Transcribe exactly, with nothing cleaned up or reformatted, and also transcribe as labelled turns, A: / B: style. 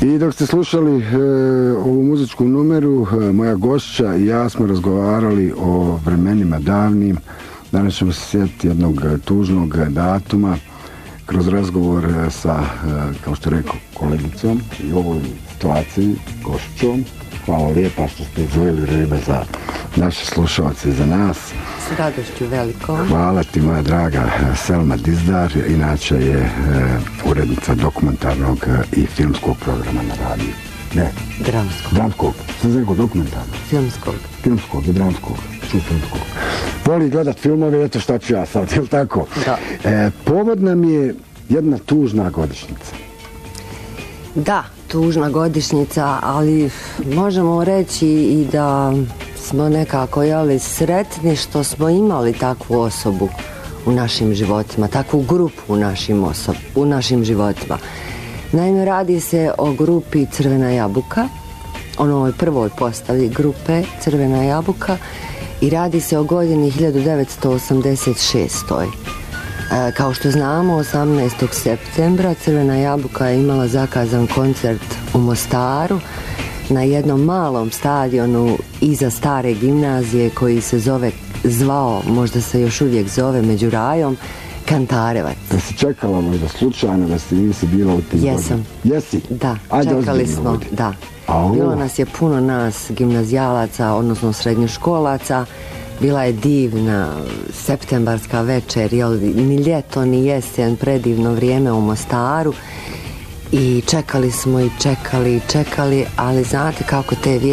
A: I dok ste slušali e, ovu muzičku numeru, e, moja gošća i ja smo razgovarali o vremenima davnim. Danas ćemo se sjetiti jednog tužnog datuma kroz razgovor sa, e, kao što rekao, kolegicom i u ovoj situaciji, gošćom. Hvala lijepa što ste izdvojili vrijeme za naše slušalce i za nas.
B: S radošću veliko.
A: Hvala ti, moja draga Selma Dizdar, inače je e, urednica dokumentarnog i filmskog programa na radiju. Ne.
B: Dramskog.
A: Dramskog. Sam rekao dokumentarnog.
B: Filmskog.
A: Filmskog i dramskog. Ču filmskog. Voli gledat filmove, eto šta ću ja sad, je li tako?
B: Da.
A: E, povod nam je jedna tužna godišnjica.
B: Da, tužna godišnjica, ali možemo reći i da smo nekako jeli, sretni što smo imali takvu osobu u našim životima, takvu grupu u našim, osob, u našim životima. Naime, radi se o grupi Crvena jabuka, onoj prvoj postavi grupe Crvena jabuka, i radi se o godini hiljadu devetsto osamdeset šestoj. E, kao što znamo, osamnaestog septembra Crvena jabuka je imala zakazan koncert u Mostaru na jednom malom stadionu iza stare gimnazije koji se zove, zvao, možda se još uvijek zove među rajom, Kantarevac.
A: Da si čekala možda slučajno da si nisi bila u tim godinama?
B: Jesam.
A: Jesi?
B: Da,
A: Ajde,
B: čekali smo,
A: ovdje.
B: da.
A: Au.
B: Bilo nas je puno nas, gimnazijalaca, odnosno srednjoškolaca. Bila je divna septembarska večer, jel, ni ljeto, ni jesen, predivno vrijeme u Mostaru. I čekali smo i čekali i čekali, ali znate kako te vijesti